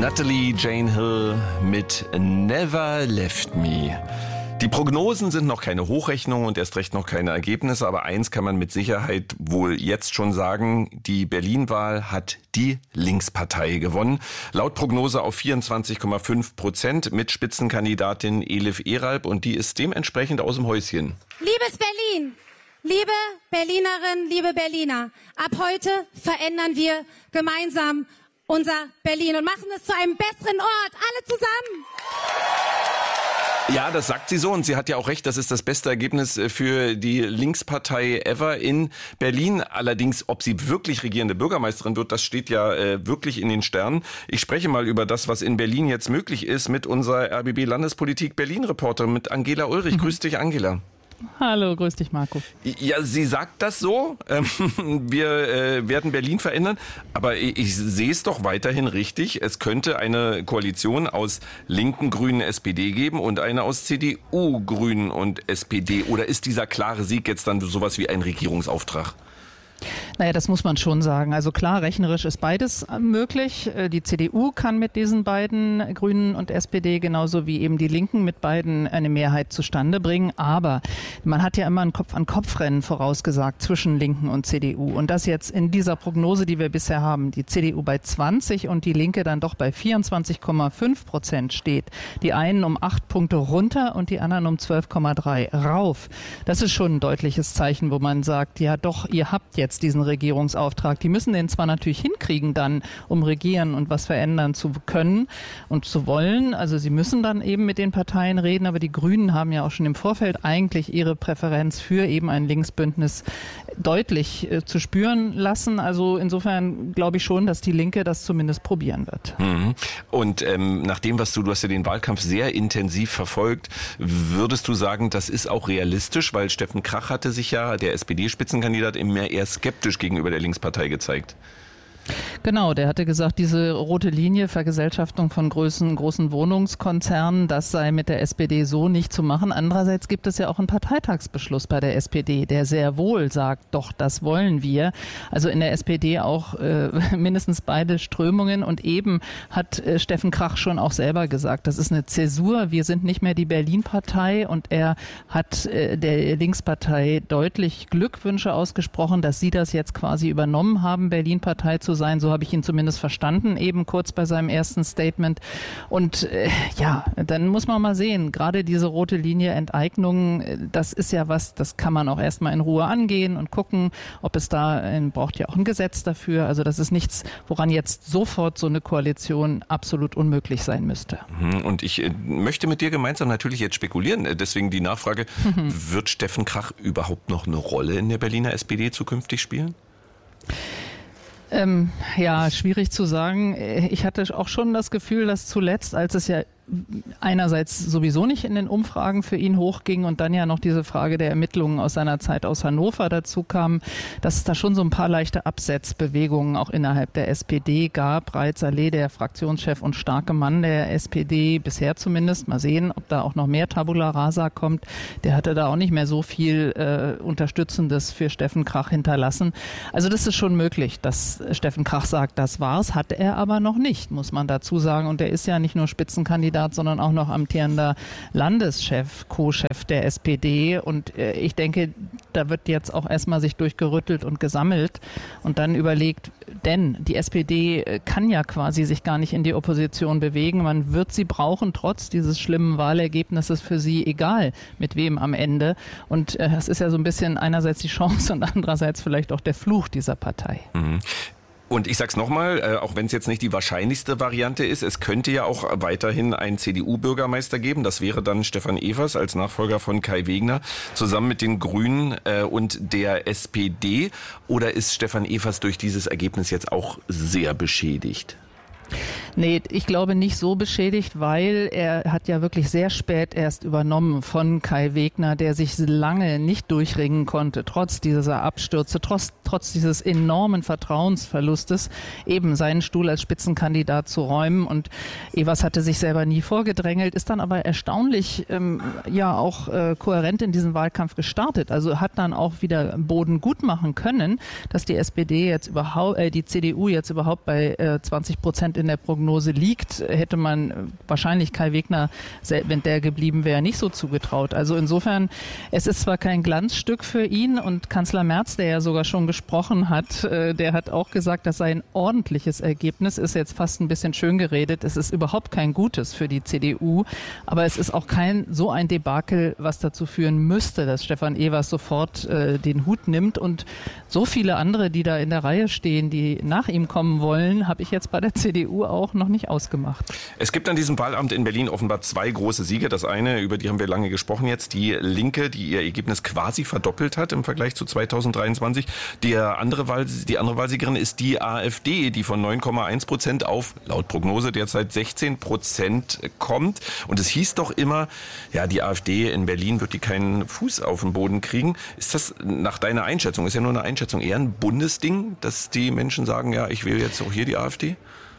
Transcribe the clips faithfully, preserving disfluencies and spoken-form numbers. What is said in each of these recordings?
Natalie Jane Hill mit Never Left Me. Die Prognosen sind noch keine Hochrechnung und erst recht noch keine Ergebnisse, aber eins kann man mit Sicherheit wohl jetzt schon sagen, die Berlin-Wahl hat die Linkspartei gewonnen. Laut Prognose auf vierundzwanzig Komma fünf Prozent mit Spitzenkandidatin Elif Eralp und die ist dementsprechend aus dem Häuschen. Liebes Berlin, liebe Berlinerinnen, liebe Berliner, ab heute verändern wir gemeinsam unser Berlin und machen es zu einem besseren Ort, alle zusammen. Ja, das sagt sie so und sie hat ja auch recht, das ist das beste Ergebnis für die Linkspartei ever in Berlin. Allerdings, ob sie wirklich regierende Bürgermeisterin wird, das steht ja äh, wirklich in den Sternen. Ich spreche mal über das, was in Berlin jetzt möglich ist mit unserer R B B-Landespolitik Berlin-Reporter, mit Angela Ulrich. Mhm. Grüß dich, Angela. Hallo, grüß dich, Marco. Ja, sie sagt das so. Wir äh, werden Berlin verändern. Aber ich, ich sehe es doch weiterhin richtig. Es könnte eine Koalition aus Linken, Grünen, S P D geben und eine aus C D U, Grünen und S P D. Oder ist dieser klare Sieg jetzt dann sowas wie ein Regierungsauftrag? Naja, das muss man schon sagen. Also klar, rechnerisch ist beides möglich. Die C D U kann mit diesen beiden, Grünen und S P D, genauso wie eben die Linken mit beiden eine Mehrheit zustande bringen. Aber man hat ja immer ein Kopf-an-Kopf-Rennen vorausgesagt zwischen Linken und C D U. Und das jetzt in dieser Prognose, die wir bisher haben, die C D U bei zwanzig und die Linke dann doch bei vierundzwanzig Komma fünf Prozent steht. Die einen um acht Punkte runter und die anderen um zwölf Komma drei rauf. Das ist schon ein deutliches Zeichen, wo man sagt, ja doch, ihr habt jetzt diesen Regierungsauftrag. Die müssen den zwar natürlich hinkriegen dann, um regieren und was verändern zu können und zu wollen. Also sie müssen dann eben mit den Parteien reden, aber die Grünen haben ja auch schon im Vorfeld eigentlich ihre Präferenz für eben ein Linksbündnis deutlich äh, zu spüren lassen. Also insofern glaube ich schon, dass die Linke das zumindest probieren wird. Mhm. Und ähm, nach dem, was du, du hast ja den Wahlkampf sehr intensiv verfolgt, würdest du sagen, das ist auch realistisch, weil Steffen Krach hatte sich ja, der S P D-Spitzenkandidat, immer eher skeptisch gegenüber der Linkspartei gezeigt. Genau, der hatte gesagt, diese rote Linie, Vergesellschaftung von großen, großen Wohnungskonzernen, das sei mit der S P D so nicht zu machen. Andererseits gibt es ja auch einen Parteitagsbeschluss bei der S P D, der sehr wohl sagt, doch, das wollen wir. Also in der S P D auch äh, mindestens beide Strömungen und eben hat äh, Steffen Krach schon auch selber gesagt, das ist eine Zäsur, wir sind nicht mehr die Berlin-Partei und er hat äh, der Linkspartei deutlich Glückwünsche ausgesprochen, dass sie das jetzt quasi übernommen haben, Berlin-Partei zu sein. So habe ich ihn zumindest verstanden, eben kurz bei seinem ersten Statement. Und äh, ja, dann muss man mal sehen, gerade diese rote Linie Enteignung, das ist ja was, das kann man auch erstmal in Ruhe angehen und gucken, ob es da, äh, braucht ja auch ein Gesetz dafür. Also das ist nichts, woran jetzt sofort so eine Koalition absolut unmöglich sein müsste. Und ich äh, möchte mit dir gemeinsam natürlich jetzt spekulieren. Deswegen die Nachfrage, mhm. wird Steffen Krach überhaupt noch eine Rolle in der Berliner S P D zukünftig spielen? Ähm, ja, schwierig zu sagen. Ich hatte auch schon das Gefühl, dass zuletzt, als es ja einerseits sowieso nicht in den Umfragen für ihn hochging und dann ja noch diese Frage der Ermittlungen aus seiner Zeit aus Hannover dazu kam, dass es da schon so ein paar leichte Absetzbewegungen auch innerhalb der S P D gab. Raed Saleh, der Fraktionschef und starke Mann der S P D, bisher zumindest, mal sehen, ob da auch noch mehr Tabula Rasa kommt, der hatte da auch nicht mehr so viel äh, Unterstützendes für Steffen Krach hinterlassen. Also das ist schon möglich, dass Steffen Krach sagt, das war's, hat er aber noch nicht, muss man dazu sagen. Und er ist ja nicht nur Spitzenkandidat, sondern auch noch amtierender Landeschef, Co-Chef der S P D. Und äh, ich denke, da wird jetzt auch erstmal sich durchgerüttelt und gesammelt und dann überlegt, denn die S P D kann ja quasi sich gar nicht in die Opposition bewegen. Man wird sie brauchen, trotz dieses schlimmen Wahlergebnisses für sie, egal mit wem am Ende. Und äh, das ist ja so ein bisschen einerseits die Chance und andererseits vielleicht auch der Fluch dieser Partei. Mhm. Und ich sag's nochmal, äh, auch wenn es jetzt nicht die wahrscheinlichste Variante ist, es könnte ja auch weiterhin einen C D U-Bürgermeister geben. Das wäre dann Stefan Evers als Nachfolger von Kai Wegner, zusammen mit den Grünen äh, und der S P D. Oder ist Stefan Evers durch dieses Ergebnis jetzt auch sehr beschädigt? Nee, ich glaube nicht so beschädigt, weil er hat ja wirklich sehr spät erst übernommen von Kai Wegner, der sich lange nicht durchringen konnte, trotz dieser Abstürze, trotz, trotz dieses enormen Vertrauensverlustes, eben seinen Stuhl als Spitzenkandidat zu räumen. Und Evers hatte sich selber nie vorgedrängelt, ist dann aber erstaunlich ähm, ja auch äh, kohärent in diesen Wahlkampf gestartet. Also hat dann auch wieder Boden gut machen können, dass die S P D jetzt überhaupt, äh, die C D U jetzt überhaupt bei äh, zwanzig Prozent in der Prognose Prognose liegt, hätte man wahrscheinlich Kai Wegner, wenn der geblieben wäre, nicht so zugetraut. Also insofern, es ist zwar kein Glanzstück für ihn und Kanzler Merz, der ja sogar schon gesprochen hat, der hat auch gesagt, das sei ein ordentliches Ergebnis, ist jetzt fast ein bisschen schön geredet. Es ist überhaupt kein Gutes für die C D U, aber es ist auch kein so ein Debakel, was dazu führen müsste, dass Stefan Evers sofort äh, den Hut nimmt. Und so viele andere, die da in der Reihe stehen, die nach ihm kommen wollen, habe ich jetzt bei der C D U auch noch nicht ausgemacht. Es gibt an diesem Wahlamt in Berlin offenbar zwei große Siege. Das eine, über die haben wir lange gesprochen jetzt, die Linke, die ihr Ergebnis quasi verdoppelt hat im Vergleich zu zweitausenddreiundzwanzig. Der andere Wahl, die andere Wahlsiegerin ist die AfD, die von neun Komma eins Prozent auf, laut Prognose, derzeit sechzehn Prozent kommt. Und es hieß doch immer, ja, die AfD in Berlin wird die keinen Fuß auf den Boden kriegen. Ist das nach deiner Einschätzung, ist ja nur eine Einschätzung, eher ein Bundesding, dass die Menschen sagen, ja, ich wähle jetzt auch hier die AfD?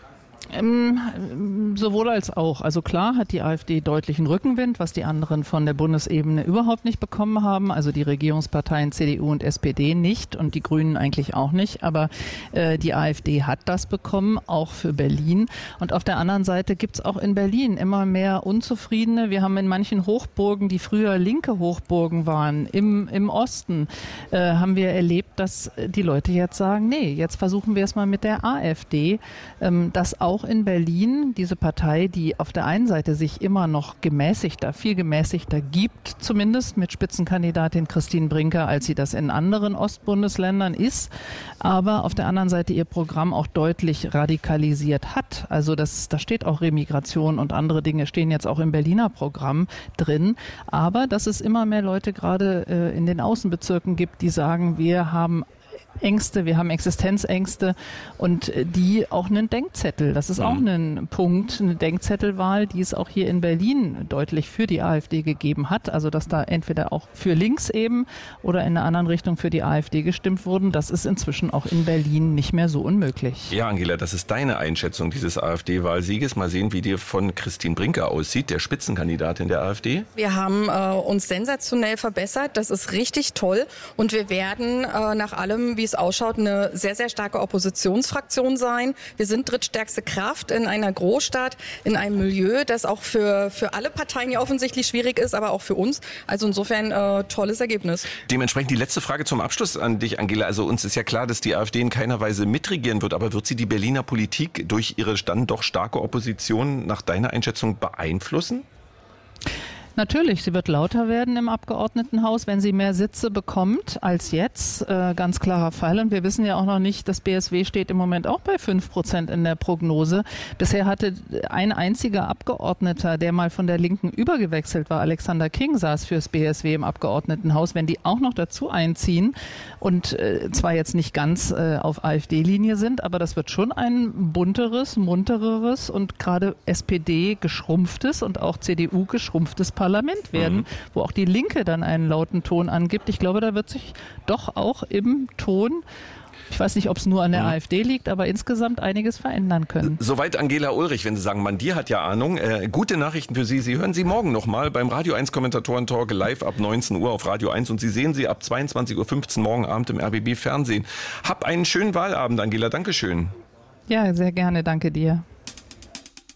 Ähm, sowohl als auch. Also klar hat die AfD deutlichen Rückenwind, was die anderen von der Bundesebene überhaupt nicht bekommen haben. Also die Regierungsparteien C D U und S P D nicht und die Grünen eigentlich auch nicht. Aber äh, die AfD hat das bekommen, auch für Berlin. Und auf der anderen Seite gibt es auch in Berlin immer mehr Unzufriedene. Wir haben in manchen Hochburgen, die früher linke Hochburgen waren, im, im Osten, äh, haben wir erlebt, dass die Leute jetzt sagen, nee, jetzt versuchen wir es mal mit der AfD, ähm, das auch in Berlin, diese Partei, die auf der einen Seite sich immer noch gemäßigter, viel gemäßigter gibt, zumindest mit Spitzenkandidatin Christine Brinker, als sie das in anderen Ostbundesländern ist, aber auf der anderen Seite ihr Programm auch deutlich radikalisiert hat. Also das, da steht auch Remigration und andere Dinge stehen jetzt auch im Berliner Programm drin, aber dass es immer mehr Leute gerade äh, in den Außenbezirken gibt, die sagen, wir haben Ängste, wir haben Existenzängste und die auch einen Denkzettel. Das ist auch ein Punkt, eine Denkzettelwahl, die es auch hier in Berlin deutlich für die AfD gegeben hat. Also dass da entweder auch für links eben oder in einer anderen Richtung für die AfD gestimmt wurden. Das ist inzwischen auch in Berlin nicht mehr so unmöglich. Ja, Angela, das ist deine Einschätzung dieses AfD-Wahlsieges. Mal sehen, wie dir von Christine Brinker aussieht, der Spitzenkandidatin der AfD. Wir haben äh, uns sensationell verbessert. Das ist richtig toll. Und wir werden äh, nach allem, wie es ausschaut, eine sehr, sehr starke Oppositionsfraktion sein. Wir sind drittstärkste Kraft in einer Großstadt, in einem Milieu, das auch für, für alle Parteien ja offensichtlich schwierig ist, aber auch für uns. Also insofern äh, tolles Ergebnis. Dementsprechend die letzte Frage zum Abschluss an dich, Angela. Also uns ist ja klar, dass die AfD in keiner Weise mitregieren wird, aber wird sie die Berliner Politik durch ihre dann doch starke Opposition nach deiner Einschätzung beeinflussen? Natürlich, sie wird lauter werden im Abgeordnetenhaus, wenn sie mehr Sitze bekommt als jetzt. Äh, ganz klarer Fall. Und wir wissen ja auch noch nicht, das B S W steht im Moment auch bei fünf Prozent in der Prognose. Bisher hatte ein einziger Abgeordneter, der mal von der Linken übergewechselt war, Alexander King, saß fürs B S W im Abgeordnetenhaus. Wenn die auch noch dazu einziehen und äh, zwar jetzt nicht ganz äh, auf AfD-Linie sind, aber das wird schon ein bunteres, muntereres und gerade S P D geschrumpftes und auch C D U geschrumpftes Parlament werden, mhm. wo auch die Linke dann einen lauten Ton angibt. Ich glaube, da wird sich doch auch im Ton, ich weiß nicht, ob es nur an der mhm. AfD liegt, aber insgesamt einiges verändern können. Soweit Angela Ulrich, wenn Sie sagen, man, die hat ja Ahnung. Äh, gute Nachrichten für Sie. Sie hören sie morgen nochmal beim Radio eins Kommentatoren-Talk live ab neunzehn Uhr auf Radio eins und Sie sehen sie ab zweiundzwanzig Uhr fünfzehn morgen Abend im R B B Fernsehen. Hab einen schönen Wahlabend, Angela. Dankeschön. Ja, sehr gerne. Danke dir.